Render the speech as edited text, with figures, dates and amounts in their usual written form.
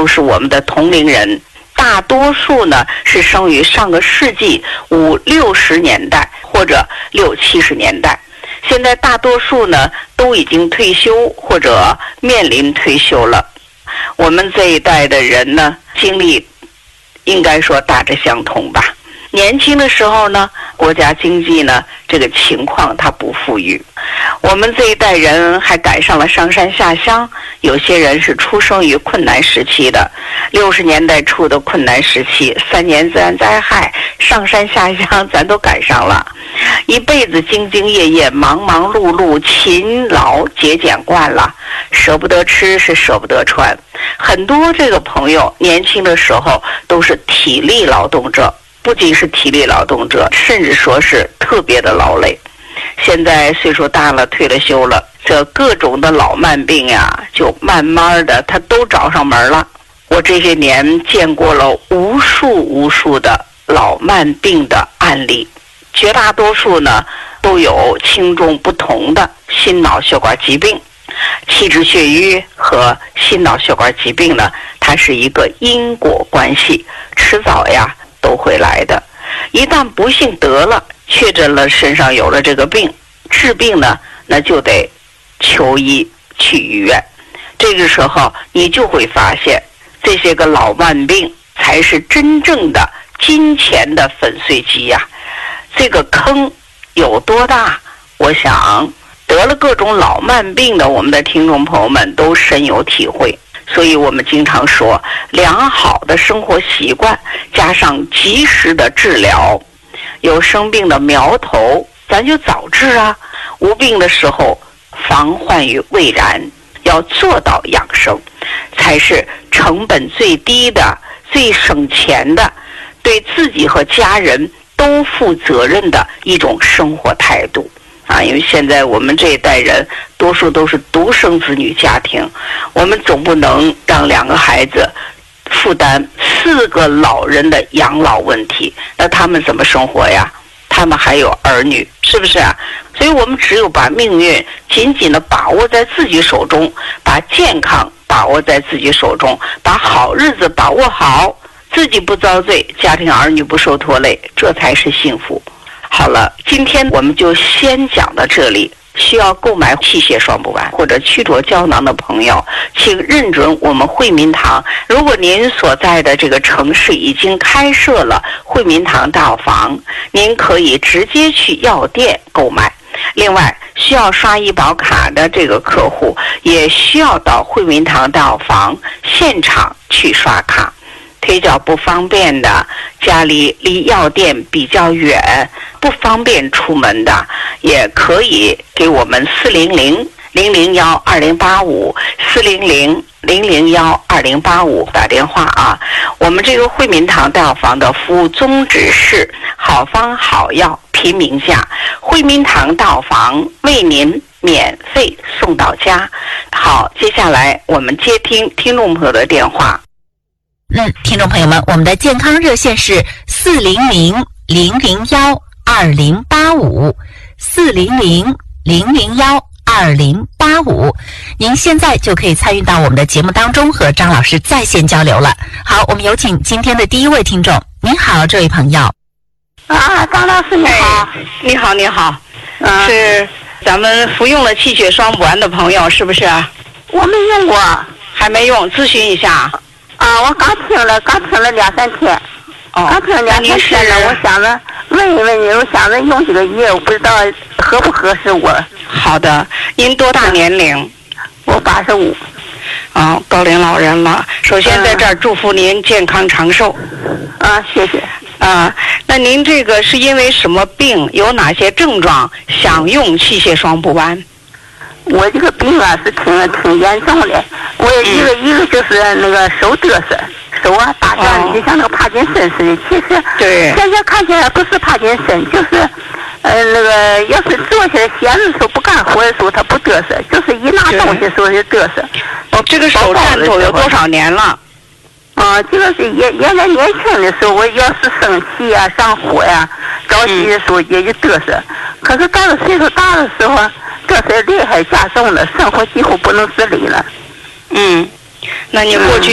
都是我们的同龄人，大多数呢是生于上个世纪50、60年代或者60、70年代。现在大多数呢都已经退休或者面临退休了。我们这一代的人呢，经历应该说大致相同吧。年轻的时候呢，国家经济呢这个情况它不富裕，我们这一代人还赶上了上山下乡，有些人是出生于困难时期的，60年代初的困难时期，3年自然灾害，上山下乡咱都赶上了，一辈子兢兢业业，忙忙碌碌，勤劳节俭惯了，舍不得吃是舍不得穿。很多这个朋友年轻的时候都是体力劳动者，不仅是体力劳动者，甚至说是特别的劳累。现在岁数大了，退了休了，这各种的老慢病呀，就慢慢的他都找上门了。我这些年见过了无数的老慢病的案例，绝大多数呢都有轻重不同的心脑血管疾病。气滞血瘀和心脑血管疾病呢，它是一个因果关系，迟早呀都会来的。一旦不幸得了，确诊了，身上有了这个病，治病呢那就得求医去医院。这个时候你就会发现，这些个老慢病才是真正的金钱的粉碎机呀。这个坑有多大，我想得了各种老慢病的我们的听众朋友们都深有体会。所以我们经常说，良好的生活习惯加上及时的治疗，有生病的苗头咱就早治啊，无病的时候防患于未然，要做到养生，才是成本最低的、最省钱的，对自己和家人都负责任的一种生活态度啊。因为现在我们这一代人多数都是独生子女家庭，我们总不能让2个孩子负担4个老人的养老问题，那他们怎么生活呀？他们还有儿女，是不是啊？所以我们只有把命运紧紧地把握在自己手中，把健康把握在自己手中，把好日子把握好，自己不遭罪，家庭儿女不受拖累，这才是幸福。好了，今天我们就先讲到这里。需要购买器械双补丸或者曲浊胶囊的朋友，请认准我们惠民堂。如果您所在的这个城市已经开设了惠民堂大药房，您可以直接去药店购买。另外，需要刷医保卡的这个客户，也需要到惠民堂大药房现场去刷卡。腿脚不方便的，家里离药店比较远，不方便出门的，也可以给我们400-0001-2085，400-001-2085打电话啊。我们这个惠民堂大药房的服务宗旨是好方好药平民价，惠民堂大药房为您免费送到家。好，接下来我们接听听众朋友的电话。 听众朋友们，我们的健康热线是400-001-2085，400-001-2085，您现在就可以参与到我们的节目当中，和张老师在线交流了。好，我们有请今天的第一位听众。您好，这位朋友。 啊，张老师你好。 你好，你好。是咱们服用了气血双补丸的朋友是不是？ 我没用过。 还没用，咨询一下。 啊，我刚听了2-3天。刚听了2-3天了，我想着问一问你，我想着用几个月，我不知道合不合适我。 好的，您多大年龄？ 我85。 高龄老人了。首先在这儿祝福您健康长寿。 谢谢。 那您这个是因为什么病？有哪些症状想用气血双补丸？ 我这个病啊是挺严重的，我一个就是那个手嘚瑟，手啊打转就像那个帕金森似的。其实对， 现在看起来不是帕金森，就是那个要是坐起来闲的时候不干活的时候他不嘚瑟，就是一拿东西的时候就嘚瑟。 这个手颤抖有多少年了？ 这个是原来年轻的时候，我要是生气啊、上火呀、着急的时候也就嘚瑟。可是到了岁数大的时候，嘚瑟厉害加重了，生活几乎不能自理了。 那你过去